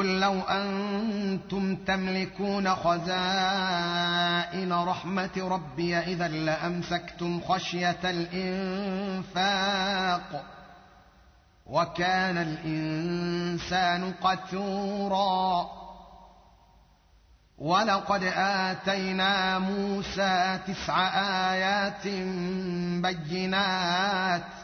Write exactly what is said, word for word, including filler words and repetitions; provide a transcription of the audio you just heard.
قل لو أنتم تملكون خزائن رحمة ربي إذا لأمسكتم خشية الإنفاق وكان الإنسان قتورا ولقد آتينا موسى تسع آيات بينات